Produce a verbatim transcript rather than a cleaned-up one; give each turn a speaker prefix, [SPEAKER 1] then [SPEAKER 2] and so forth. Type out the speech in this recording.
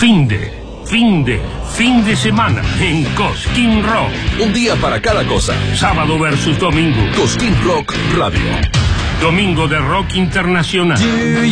[SPEAKER 1] Fin de, fin de, fin de semana en Cosquín Rock.
[SPEAKER 2] Un día para cada cosa.
[SPEAKER 1] Sábado versus domingo.
[SPEAKER 2] Cosquín Rock Radio.
[SPEAKER 1] Domingo de rock internacional.